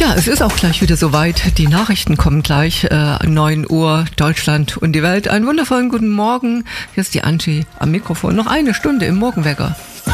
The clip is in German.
Ja, es ist auch gleich wieder soweit. Die Nachrichten kommen gleich. 9 Uhr, Deutschland und die Welt. Einen wundervollen guten Morgen. Hier ist die Angie am Mikrofon. Noch eine Stunde im Morgenwecker.